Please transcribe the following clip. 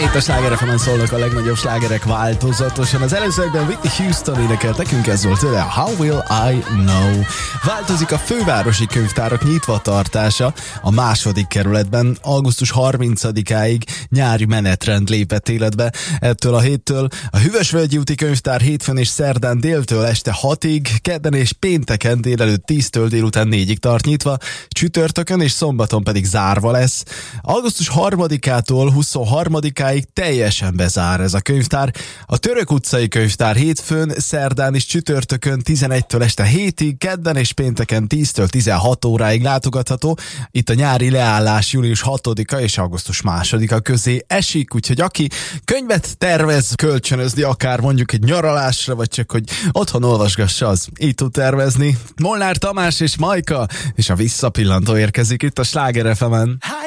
Itt a Sláger FM-en szólnak a legnagyobb slágerek változatosan. Az előzőkben Whitney Houston énekelt, nekünk ez volt tőle, How Will I Know. Változik a fővárosi könyvtárak nyitva tartása a második kerületben. Augusztus 30-áig nyári menetrend lépett életbe. Ettől a héttől a Hűvösvölgyi úti könyvtár hétfőn és szerdán déltől este 6-ig, kedden és pénteken délelőtt 10-től délután 4-ig tart nyitva, csütörtökön és szombaton pedig zárva lesz. Augusztus 3-ától 23-áig teljesen bezár ez a könyvtár. A Török utcai könyvtár hétfőn, szerdán és csütörtökön 11-től este 7-ig, kedden és pénteken 10-től 16 óráig látogatható. Itt a nyári leállás július 6-a és augusztus 2-a közé esik, úgyhogy aki könyvet tervez kölcsönözni, akár mondjuk egy nyaralásra, vagy csak hogy otthon olvasgassa, az így tud tervezni. Molnár Tamás és Majka, és a visszapillantó érkezik itt a Sláger FM-en.